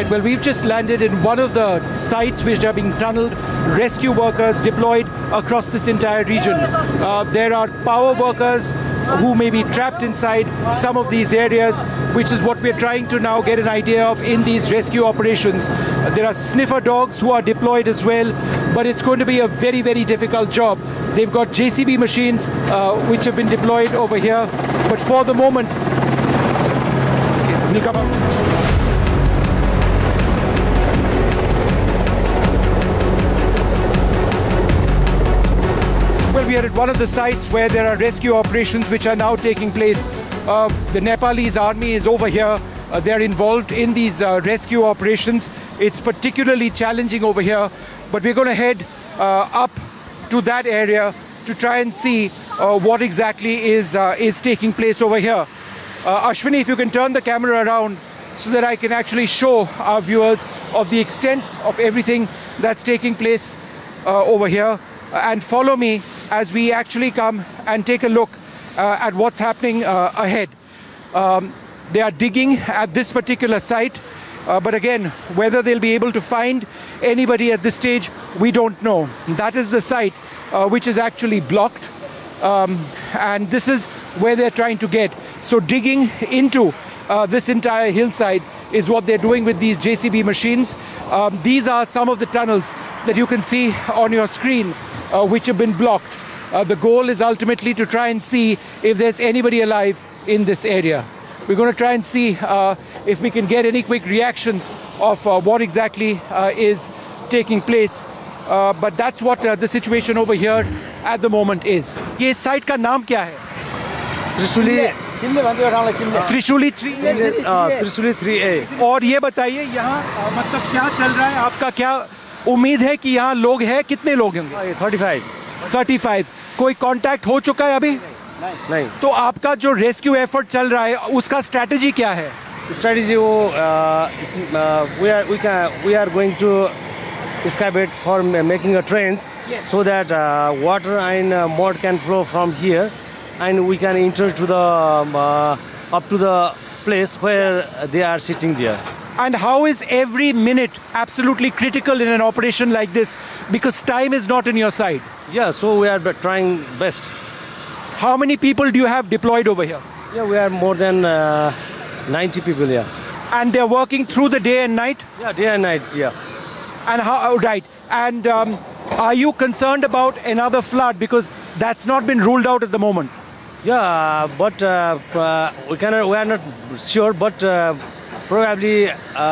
Right, well, we've just landed in one of the sites which are being tunneled. Rescue workers deployed across this entire region. There are power workers who may be trapped inside some of these areas, which is what we're trying to now get an idea of in these rescue operations. There are sniffer dogs who are deployed as well, but it's going to be a very, very difficult job. They've got JCB machines which have been deployed over here, but for the moment, we'll come up. Well, we are at one of the sites where there are rescue operations which are now taking place. The Nepalese army is over here. They're involved in these rescue operations. It's particularly challenging over here, but we're going to head up to that area to try and see what exactly is taking place over here. Ashwini, if you can turn the camera around so that I can actually show our viewers of the extent of everything that's taking place over here, and follow me as we actually come and take a look at what's happening ahead. They are digging at this particular site, but again, whether they'll be able to find anybody at this stage, we don't know. That is the site which is actually blocked, and this is where they're trying to get. So digging into this entire hillside is what they're doing with these JCB machines. These are some of the tunnels that you can see on your screen which have been blocked. The goal is ultimately to try and see if there's anybody alive in this area. We're going to try and see if we can get any quick reactions of what exactly is taking place. But that's what the situation over here at the moment is. ये site का नाम क्या है? Trishuli 3A। Trishuli 3A। और ये बताइए यहाँ मतलब क्या चल रहा है, आपका क्या उम्मीद है कि यहाँ लोग हैं, कितने लोग होंगे? 35। कोई कांटेक्ट हो चुका है अभी? नहीं। तो आपका जो रेस्क्यू एफर्ट चल रहा है उसका स्ट्रेटजी क्या है? Strategy we are going to excavate for making a trench, yes, so that water and mud can flow from here, and we can enter to the up to the place where they are sitting there. And how is every minute absolutely critical in an operation like this, because time is not in your side? Yeah, so we are trying best. How many people do you have deployed over here? Yeah, we are more than 90 people here. And they're working through the day and night? Yeah, day and night, yeah. And how, right. And are you concerned about another flood, because that's not been ruled out at the moment? Yeah, but we are not sure, but probably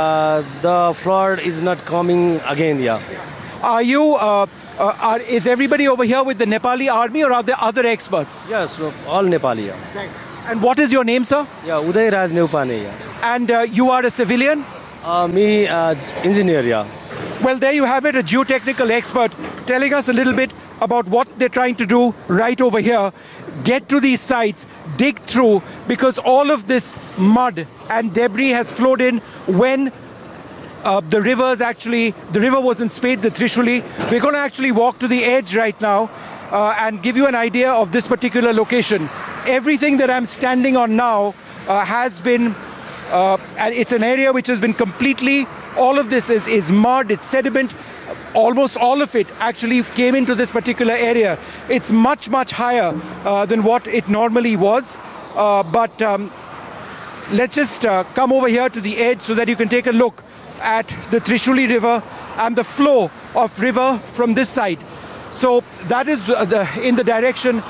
the flood is not coming again, yeah. Are you, is everybody over here with the Nepali army, or are there other experts? Yes, all Nepali, yeah. Right. And what is your name, sir? Yeah, Uday Raj Neupane, yeah. And you are a civilian? Me, engineer, yeah. Well, there you have it, a geotechnical expert telling us a little bit about what they're trying to do right over here. Get to these sites, dig through, because all of this mud and debris has flowed in when the river was in Spade, the Trishuli. We're going to actually walk to the edge right now and give you an idea of this particular location. Everything that I'm standing on now has been, and it's an area which has been completely, all of this is mud, it's sediment. Almost all of it actually came into this particular area. It's much, much higher than what it normally was. But let's just come over here to the edge so that you can take a look at the Trishuli River and the flow of river from this side. So that is in the direction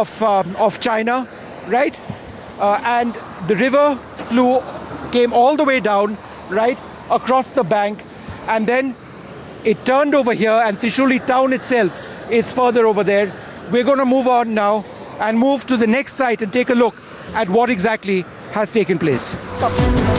of China, right? And the river came all the way down, right, across the bank, and then it turned over here, and Trishuli town itself is further over there. We're going to move on now and move to the next site and take a look at what exactly has taken place.